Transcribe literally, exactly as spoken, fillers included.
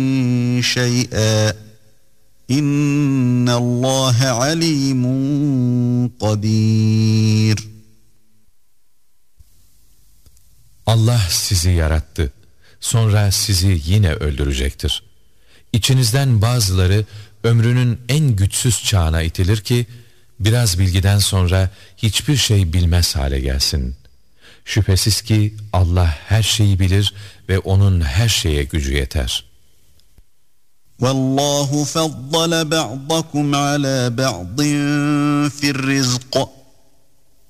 شيئا إن الله عليم قدير. Allah sizi yarattı. Sonra sizi yine öldürecektir. İçinizden bazıları ömrünün en güçsüz çağına itilir ki biraz bilgiden sonra hiçbir şey bilmez hale gelsin. Şüphesiz ki Allah her şeyi bilir ve onun her şeye gücü yeter. Vallahu faddala ba'dakum ala ba'din fi'r rizq.